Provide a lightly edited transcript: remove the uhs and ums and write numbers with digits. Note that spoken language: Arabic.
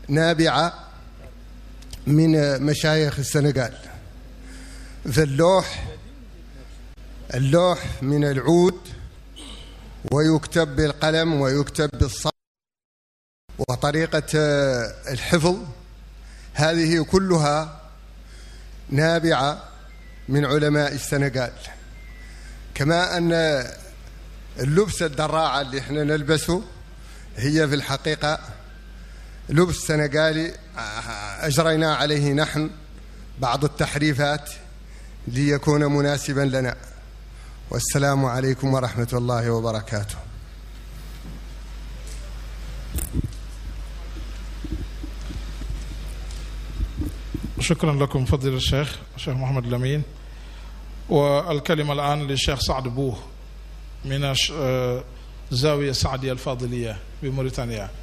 نابعة من مشايخ السنغال. فاللوح من العود، ويكتب بالقلم ويكتب بالصوت، وطريقة الحفظ هذه كلها نابعة من علماء السنغال. كما أن اللبس الدراعة اللي احنا نلبسه هي في الحقيقة لبس سنغالي أجرينا عليه نحن بعض التحريفات ليكون مناسبا لنا. والسلام عليكم ورحمة الله وبركاته. شكرا لكم فضيلة الشيخ محمد الأمين. والكلمة الآن للشيخ سعد بوه من زاوية سعدية الفاضلية بموريتانيا.